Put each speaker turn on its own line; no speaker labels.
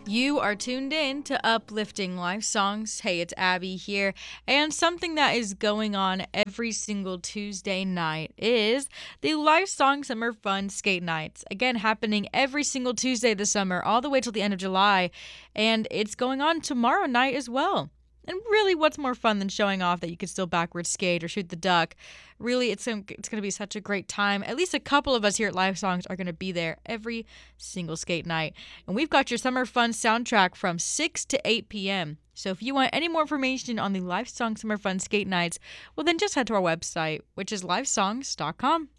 You are tuned in to Uplifting Life Songs. Hey, it's Abby here. And something that is going on every single Tuesday night is the Life Song Summer Fun Skate Nights. Again, happening every single Tuesday this summer, all the way till the end of July. And it's going on tomorrow night as well. And really, what's more fun than showing off that you can still backwards skate or shoot the duck? Really, it's going to be such a great time. At least a couple of us here at Live Songs are going to be there every single skate night. And we've got your summer fun soundtrack from 6 to 8 p.m. So if you want any more information on the Live Song Summer Fun Skate Nights, well, then just head to our website, which is livesongs.com.